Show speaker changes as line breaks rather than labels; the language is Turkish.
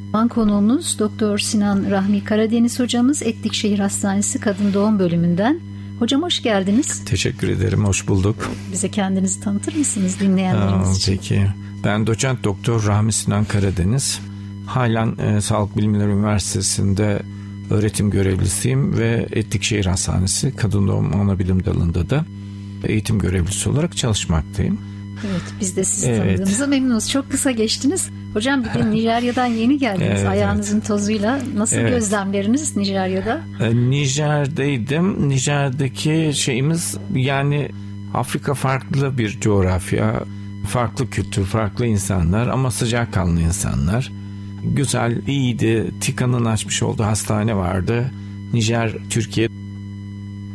Konuğumuz Doktor Sinan Rahmi Karadeniz hocamız, Etlikşehir Hastanesi Kadın Doğum Bölümünden. Hocam hoş geldiniz.
Teşekkür ederim, hoş bulduk.
Bize kendinizi tanıtır mısınız dinleyenlerimiz için?
Peki. Ben doçent doktor Rahmi Sinan Karadeniz. Halen Sağlık Bilimleri Üniversitesi'nde öğretim görevlisiyim ve Etlikşehir Hastanesi Kadın Doğum Anabilim Dalı'nda da eğitim görevlisi olarak çalışmaktayım.
Evet, biz de sizi tanıdığımıza memnunuz. Çok kısa geçtiniz. Hocam bir de Nijerya'dan yeni geldiniz. Ayağınızın tozuyla. Nasıl gözlemleriniz Nijerya'da?
Nijer'deydim. Nijer'deki şeyimiz, yani Afrika farklı bir coğrafya, farklı kültür, farklı insanlar ama sıcakkanlı insanlar. Güzel, iyiydi. TİKA'nın açmış olduğu hastane vardı. Nijer, Türkiye